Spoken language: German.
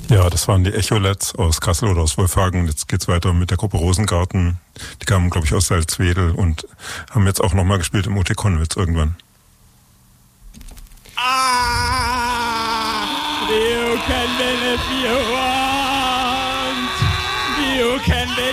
Ja, das waren die Echolets aus Kassel oder aus Wolfhagen. Jetzt geht's weiter mit der Gruppe Rosengarten. Die kamen, glaube ich, aus Salzwedel und haben jetzt auch nochmal gespielt im UT Konnewitz irgendwann. You can win if you want. You can win